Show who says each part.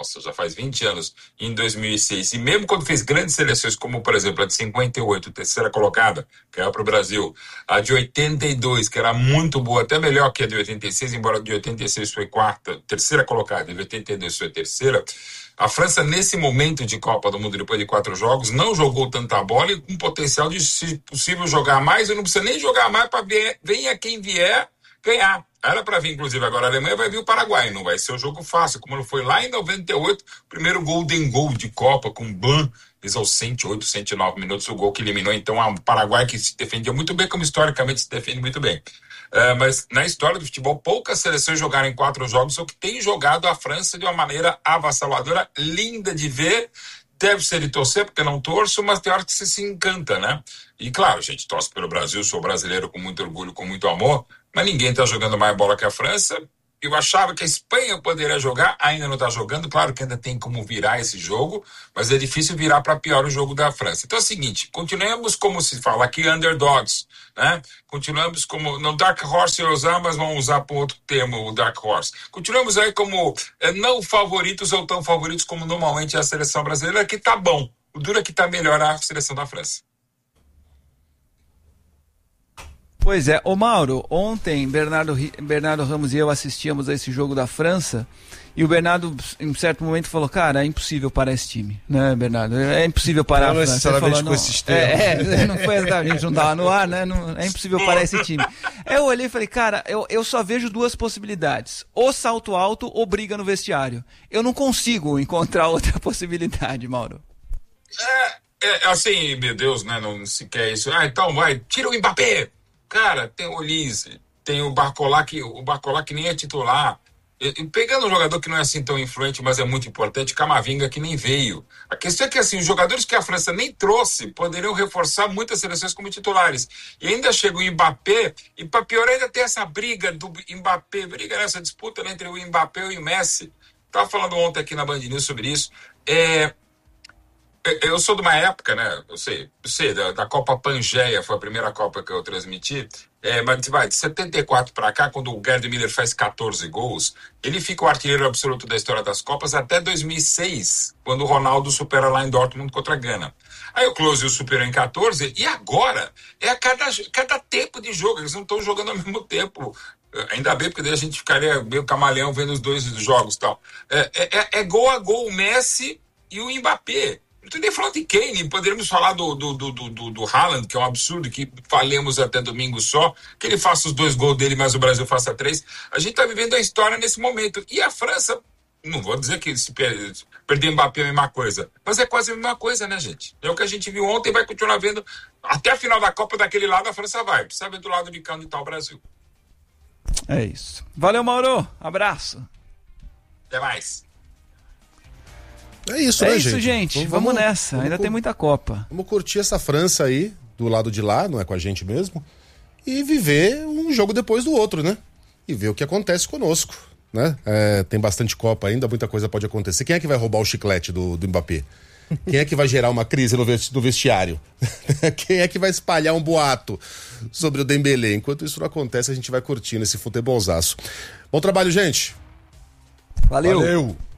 Speaker 1: nossa, já faz 20 anos, em 2006, e mesmo quando fez grandes seleções, como por exemplo a de 58, terceira colocada, que era para o Brasil, a de 82, que era muito boa, até melhor que a de 86, embora a de 86 foi terceira colocada, e de 82 foi terceira. A França, nesse momento de Copa do Mundo, depois de 4 jogos, não jogou tanta bola e com potencial de, se possível, jogar mais, e não precisa nem jogar mais para venha quem vier ganhar. Era para vir, inclusive, agora a Alemanha vai vir o Paraguai, não vai ser um jogo fácil, como não foi lá em 98, primeiro Golden Goal de Copa, com Ban, fez aos 108, 109 minutos, o gol que eliminou, então, o Paraguai, que se defendia muito bem, como historicamente se defende muito bem. Mas na história do futebol, poucas seleções jogaram em 4 jogos, o que tem jogado a França de uma maneira avassaladora, linda de ver. Deve ser de torcer, porque não torço, mas tem hora que você se encanta, né? E claro, a gente torce pelo Brasil, sou brasileiro com muito orgulho, com muito amor, mas ninguém está jogando mais bola que a França. Eu achava que a Espanha poderia jogar, ainda não está jogando. Claro que ainda tem como virar esse jogo, mas é difícil virar para pior o jogo da França. Então é o seguinte, continuemos como se fala aqui, underdogs, né? Continuamos como, não Dark Horse eu usar, mas vamos usar por outro termo, o Dark Horse. Continuamos aí como não favoritos ou tão favoritos como normalmente é a seleção brasileira, que tá bom. O duro é que tá melhor a seleção da França.
Speaker 2: Pois é, ô Mauro, ontem Bernardo Ramos e eu assistíamos a esse jogo da França e o Bernardo em um certo momento falou, cara, é impossível parar esse time, né, Bernardo? É impossível parar a França.
Speaker 3: Necessariamente com esse termos.
Speaker 2: Não foi a gente não tava no ar, né? Não, é impossível parar esse time. Eu olhei e falei, cara, eu só vejo 2 possibilidades, ou salto alto ou briga no vestiário. Eu não consigo encontrar outra possibilidade, Mauro.
Speaker 1: Assim, meu Deus, né, não se quer isso. Então vai, tira o Mbappé. Cara, tem o Olise, tem o Barcola que nem é titular. Pegando um jogador que não é assim tão influente, mas é muito importante, Camavinga, que nem veio. A questão é que assim, os jogadores que a França nem trouxe poderiam reforçar muitas seleções como titulares. E ainda chega o Mbappé, e para pior ainda tem essa briga do Mbappé, nessa disputa, né, entre o Mbappé e o Messi. Estava falando ontem aqui na Band News sobre isso. Eu sou de uma época, né? Eu sei da Copa Pangeia, foi a primeira Copa que eu transmiti. Mas vai, de 74 para cá, quando o Gerd Müller faz 14 gols, ele fica o artilheiro absoluto da história das Copas até 2006, quando o Ronaldo supera lá em Dortmund contra a Gana. Aí o Klose o superou em 14, e agora é a cada tempo de jogo, eles não estão jogando ao mesmo tempo. Ainda bem, porque daí a gente ficaria meio camaleão vendo os 2 jogos e tal. É gol a gol o Messi e o Mbappé. Não estou nem falando de Kane, poderíamos falar do Haaland, que é um absurdo, que falemos até domingo só, que ele faça os 2 gols dele, mas o Brasil faça 3. A gente está vivendo a história nesse momento. E a França, não vou dizer que se perder Mbappé é a mesma coisa, mas é quase a mesma coisa, né, gente? É o que a gente viu ontem e vai continuar vendo até a final da Copa. Daquele lado a França vai, precisa ver do lado de cá onde está o Brasil.
Speaker 2: É isso. Valeu, Mauro. Abraço.
Speaker 1: Até mais.
Speaker 3: É isso, né,
Speaker 2: gente? Vamos nessa. Ainda tem muita Copa.
Speaker 3: Vamos curtir essa França aí, do lado de lá, não é com a gente mesmo, e viver um jogo depois do outro, né? E ver o que acontece conosco, né? Tem bastante Copa ainda, muita coisa pode acontecer. Quem é que vai roubar o chiclete do Mbappé? Quem é que vai gerar uma crise no vestiário? Quem é que vai espalhar um boato sobre o Dembélé? Enquanto isso não acontece, a gente vai curtindo esse futebolzaço. Bom trabalho, gente.
Speaker 2: Valeu.